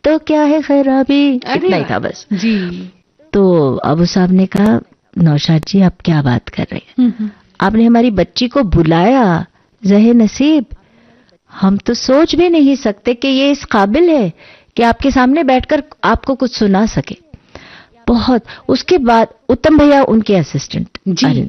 तो क्या है खैराबी, इतना ही था बस जी। तो अबू साहब ने कहा, नौशाद जी आप क्या बात कर रहे हैं, आपने हमारी बच्ची को बुलाया, ज़हे नसीब, हम तो सोच भी नहीं सकते कि ये इस काबिल है कि आपके सामने बैठकर आपको कुछ सुना सके। बहुत। उसके बाद उत्तम भैया उनके असिस्टेंट,